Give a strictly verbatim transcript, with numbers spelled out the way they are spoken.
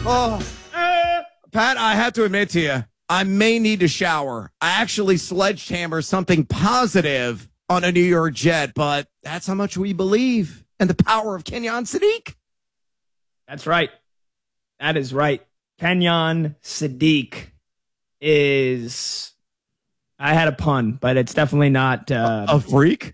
Oh, Pat, I have to admit to you, I may need to shower. I actually sledgehammer something positive on a New York Jet, but that's how much we believe in the power of Kenyon Sadiq. That's right. That is right. Kenyon Sadiq is, I had a pun, but it's definitely not. Uh, a freak?